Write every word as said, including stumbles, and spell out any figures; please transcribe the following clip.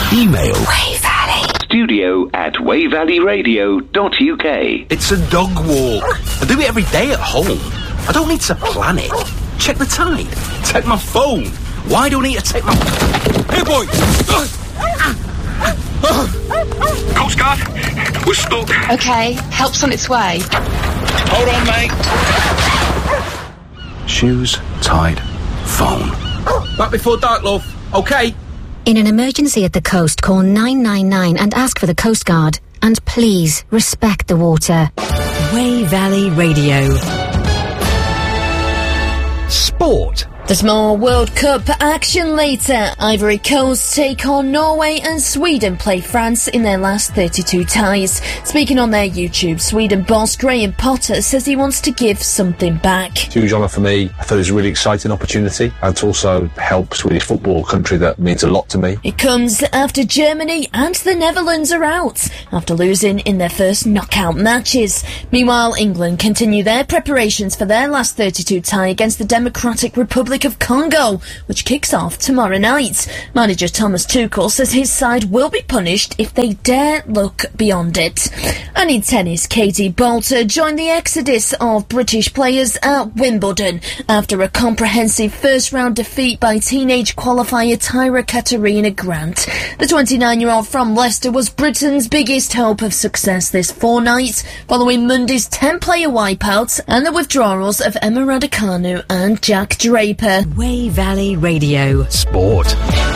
Email Wey Valley studio at way valley radio dot u k. It's a dog walk. I do it every day at home. I don't need to plan it. Check the tide. Take my phone. Why do I need to take my... Hey, boy! Coast Guard, we're stuck. OK, help's on its way. Hold on, mate. Shoes, tide, phone. Back before dark, love. OK? In an emergency at the coast, call nine nine nine and ask for the Coast Guard. And please, respect the water. Wey Valley Radio. Sport. There's more World Cup action later. Ivory Coast take on Norway and Sweden play France in their last thirty-two ties. Speaking on their YouTube, Sweden boss Graham Potter says he wants to give something back. Huge honour for me. I thought it was a really exciting opportunity and to also help Swedish football, a country that means a lot to me. It comes after Germany and the Netherlands are out after losing in their first knockout matches. Meanwhile, England continue their preparations for their last thirty-two tie against the Democratic Republic of Congo, which kicks off tomorrow night. Manager Thomas Tuchel says his side will be punished if they dare look beyond it. And in tennis, Katie Boulter joined the exodus of British players at Wimbledon after a comprehensive first-round defeat by teenage qualifier Tyra Katarina Grant. The twenty-nine-year-old from Leicester was Britain's biggest hope of success this fortnight, following Monday's ten-player wipeout and the withdrawals of Emma Raducanu and Jack Draper. Wey Valley Radio. Sport.